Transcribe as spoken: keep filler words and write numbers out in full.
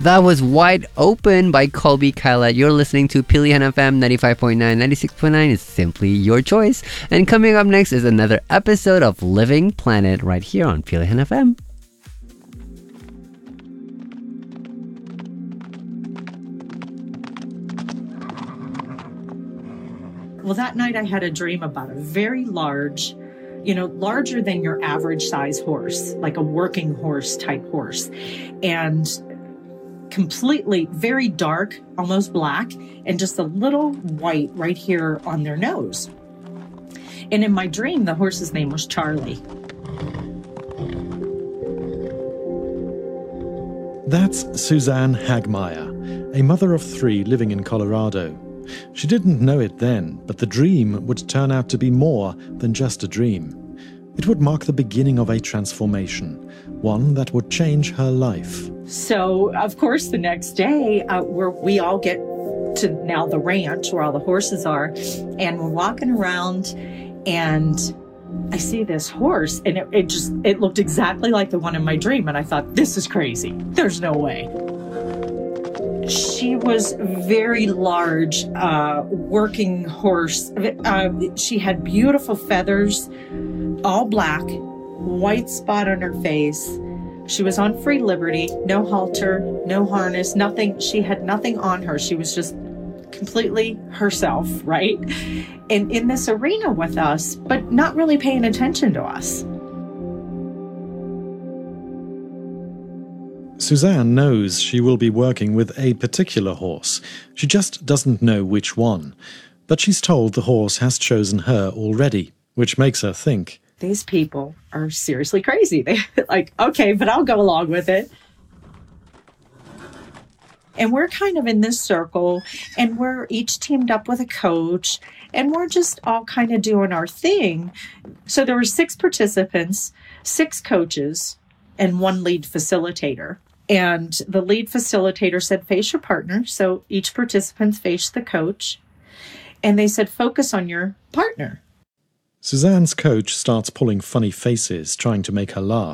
That was Wide Open by Colby Kyla. You're listening to Pilihan F M ninety-five point nine. ninety-six point nine is simply your choice. And coming up next is another episode of Living Planet right here on Pilihan F M. Well, that night I had a dream about a very large, you know, larger than your average size horse, like a working horse type horse. And completely very dark, almost black, and just a little white right here on their nose. And in my dream, the horse's name was Charlie. That's Suzanne Hagmeyer, a mother of three living in Colorado. She didn't know it then, but the dream would turn out to be more than just a dream. It would mark the beginning of a transformation, one that would change her life. So, of course, the next day, uh, where we all get to now the ranch where all the horses are, and we're walking around, and I see this horse, and it, it just, it looked exactly like the one in my dream, and I thought, this is crazy. There's no way. She was very large, uh, working horse. Uh, she had beautiful feathers, all black, white spot on her face. She was on free liberty, no halter, no harness, nothing. She had nothing on her. She was just completely herself, right? And in this arena with us, but not really paying attention to us. Suzanne knows she will be working with a particular horse. She just doesn't know which one. But she's told the horse has chosen her already, which makes her think, these people are seriously crazy. They're like, okay, but I'll go along with it. And we're kind of in this circle, and we're each teamed up with a coach, and we're just all kind of doing our thing. So there were six participants, six coaches, and one lead facilitator. And the lead facilitator said, face your partner. So each participant faced the coach. And they said, focus on your partner. Suzanne's coach starts pulling funny faces, trying to make her laugh.